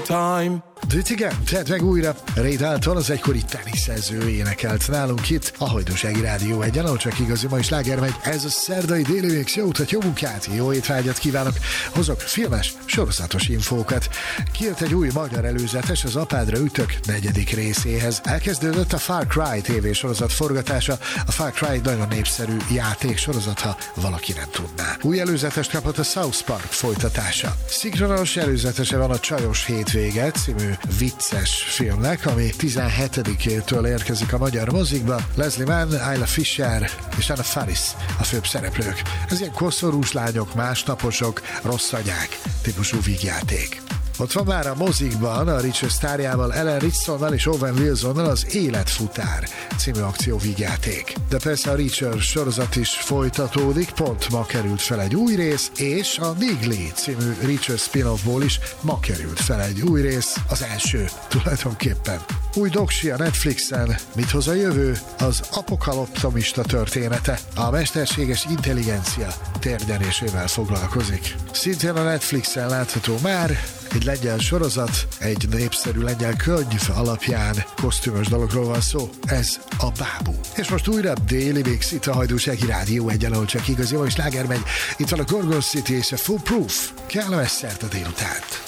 time. Dőt igen, tehát meg újra Ray Dalton, az egykori teniszező énekelt nálunk itt a Hajdúsági Rádió egyen, ahol csak igazi ma is sláger megy. Ez a szerdai déli mix, jó utat, jó munkát, jó étvágyat kívánok. Hozok filmes, sorozatos infókat. Kijött egy új magyar előzetes, az Apádra ütök 4. részéhez. Elkezdődött a Far Cry tévésorozat forgatása. A Far Cry nagyon népszerű játéksorozat, ha valaki nem tudná. Új előzetes kapott a South Park folytatása. Szinkronos előzetese van a Csajos hétvége című vicces filmnek, ami 17-től érkezik a magyar mozikba. Leslie Mann, Isla Fisher és Anna Faris a főbb szereplők. Ez ilyen koszorús lányok, másnaposok, rossz anyák típusú vígjáték. Ott van már a mozikban a Reacher sztárjával, Ellen Richardsonnal és Owen Wilsonnal az Életfutár című akcióvígjáték. De persze a Reacher sorozat is folytatódik, pont ma került fel egy új rész, és a Negley című Reacher spin-offból is ma került fel egy új rész, az első tulajdonképpen. Új doksi a Netflixen, mit hoz a jövő? Az apokaliptomista története, a mesterséges intelligencia térnyerésével foglalkozik. Szintén a Netflixen látható már egy lengyel sorozat, egy népszerű lengyel könyv alapján kosztümös dologról van szó, ez a Bábú. És most újra déli mix itt a Hajdúsági Rádió egyen, ahol csak igazi, és sláger megy. Itt van a Gorgon City és a Foolproof. Kellemes szerte délutánt.